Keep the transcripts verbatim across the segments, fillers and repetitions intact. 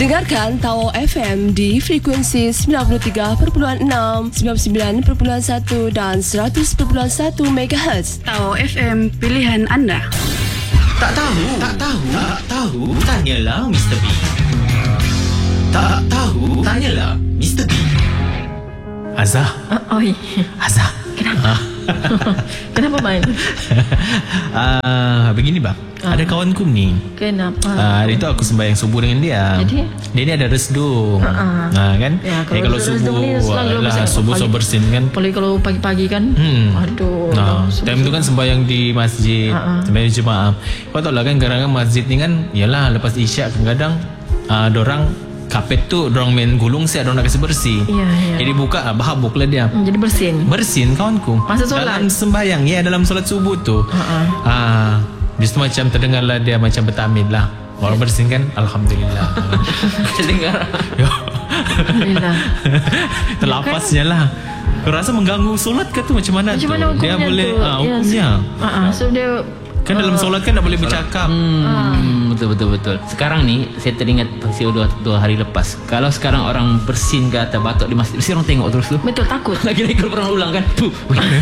Dengarkan Tao F M di frekuensi sembilan puluh tiga perpuluhan enam, sembilan puluh sembilan perpuluhan satu dan seratus perpuluhan satu megahertz. Tao F M, pilihan anda. Tak tahu, tak tahu, tak tahu, tanyalah Mister B. Tak tahu, tanyalah Mister B. Azah. Uh, oi. Azah. Kenapa? Kenapa main? uh, begini bang, uh. ada kawanku ni. Kenapa? Uh, hari tu aku sembahyang subuh dengan dia. Jadi? Dia ni ada resdung. Uh-uh. Nah, kan? Ya, kalau, eh, kalau subuh lah, subuh so bersin kan. Apalagi kalau pagi-pagi kan. Hmm. Aduh. Nah, time tu kan sembahyang di masjid, uh-uh. sembahyang jemaah. Kau tahu lah kan, kadang-kadang masjid ni kan, yalah lepas isyak kadang-kadang uh, dorang kapet tu dorang main gulung siap, dorang nak kasi bersih. Ya, ya. Jadi buka lah, bahabuk lah dia. Hmm, jadi bersin. Bersin kawanku. Masa solat? Dalam sembahyang, ya dalam solat subuh tu. Uh-uh. Ah, bis tu macam terdengar lah dia macam bertamid lah. Orang bersin kan, Alhamdulillah. Terdengar. Alhamdulillah. Terlapasnya lah. Kau rasa mengganggu solat ke tu macam mana macam tu? Mana dia boleh tu? ah, hukumnya. Ya, uh-uh. So dia kan dalam solat kan tak boleh bercakap. Hmm, betul betul betul. Sekarang ni saya teringat peristiwa dua, dua hari lepas. Kalau sekarang orang bersin ke atau batuk di masjid, mesti orang tengok terus tu. Betul, takut. Lagi-lagi kalau orang ulang kan. Puh.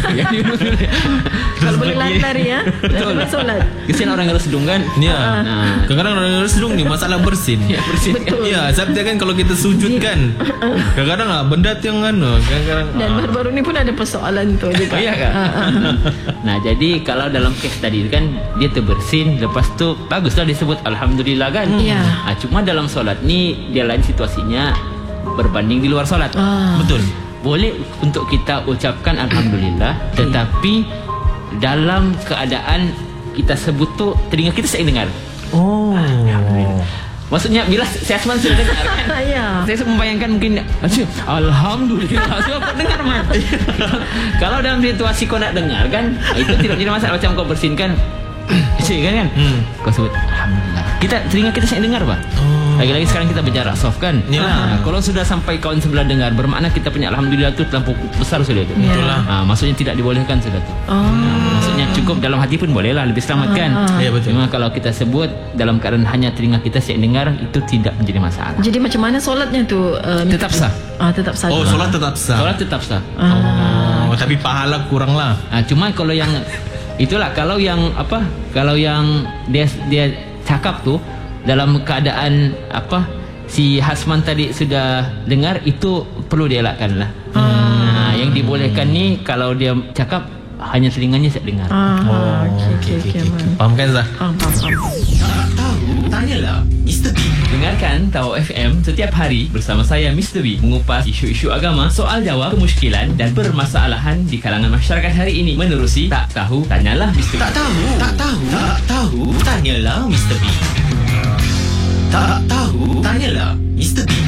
Kalau boleh lari-lari ya. Betul. Solat. Kesian orang yang sedung kan. Ya. Nah, kadang-kadang orang yang sedung ni masalah bersin. Ya, bersin. Betul. Ya, sebab kan kalau kita sujud kan. Kadang-kadang ah benda tu yang anu, kadang-kadang. Dan baru-baru ni pun ada persoalan tu juga. Iya kan? Nah, jadi kalau dalam kes tadi kan dia terbersin, lepas tu baguslah disebut Alhamdulillah kan. Ya. Nah, cuma dalam solat ni dia lain situasinya berbanding di luar solat. Ah. Betul. Boleh untuk kita ucapkan Alhamdulillah, tetapi dalam keadaan kita sebut tu telinga kita saya dengar. Oh. Maksudnya bila saya asman sudah dengar kan. Ya. Saya membayangkan mungkin Alhamdulillah saya dapat dengar man. Kalau dalam situasi kau nak dengar kan, itu tidak jadi masalah. Macam kau bersinkan cik kan kan hmm. Kau sebut Alhamdulillah, kita telinga kita saya dengar pak. Oh. Lagi-lagi sekarang kita bicara soft kan. Ya. Nah, kalau sudah sampai kawan sebelah dengar, bermakna kita punya Alhamdulillah tu terlampau besar sudah tu. Betul lah. Nah, maksudnya tidak dibolehkan sudah tu. Oh. Nah, maksudnya cukup dalam hati pun boleh lah, lebih selamat kan. Ah. Ya, betul. Cuma kalau kita sebut dalam keadaan hanya telinga kita saya dengar, itu tidak menjadi masalah. Jadi macam mana solatnya tu? Uh, Tetap sah. Ah, tetap sah. Oh, solat tetap sah. Solat tetap sah. Oh, tapi pahala kurang lah. Nah, cuma kalau yang itulah, kalau yang apa, kalau yang dia dia cakap tu dalam keadaan apa, si Hasman tadi sudah dengar, itu perlu dielakkan lah. Ah. Nah, yang dibolehkan ni kalau dia cakap hanya telinganya saya dengar. Ah, Oh, okey okey okey. Faham kan Zah? Faham faham. Tak tahu, tanyalah Mister B. Dengarkan Tao F M setiap hari bersama saya Mister B, mengupas isu-isu agama, soal jawab, kemusykilan dan permasalahan di kalangan masyarakat hari ini menerusi Tak Tahu Tanyalah Mister B. Tak tahu, tak tahu, tak tahu, tanyalah Mister B. Tak tahu, tanyalah Mister B.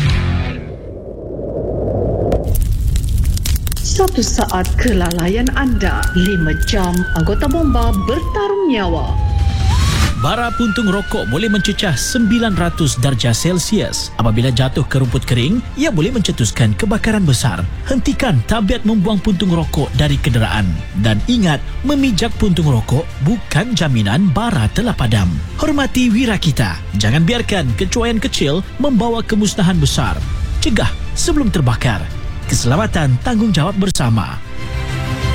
Suatu saat kelalaian anda, lima jam anggota bomba bertarung nyawa. Bara puntung rokok boleh mencecah sembilan ratus darjah Celsius. Apabila jatuh ke rumput kering, ia boleh mencetuskan kebakaran besar. Hentikan tabiat membuang puntung rokok dari kenderaan. Dan ingat, memijak puntung rokok bukan jaminan bara telah padam. Hormati wira kita. Jangan biarkan kecuaian kecil membawa kemusnahan besar. Cegah sebelum terbakar. Keselamatan tanggungjawab bersama.